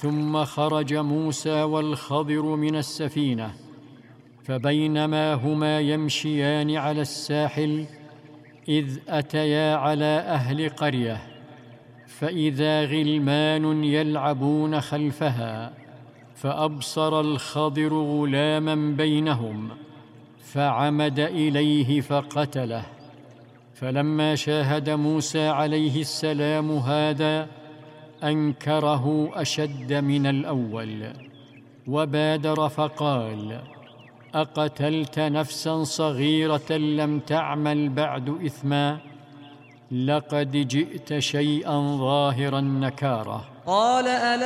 ثم خرج موسى والخضر من السفينة، فبينما هما يمشيان على الساحل إذ أتيا على أهل قرية، فإذا غلمان يلعبون خلفها، فأبصر الخضر غلاما بينهم، فعمد إليه فقتله. فلما شاهد موسى عليه السلام هذا أنكره أشد من الأول، وبادر فقال: أقتلت نفسا صغيرة لم تعمل بعد إثما؟ لقد جئت شيئا ظاهر النكارة. قال: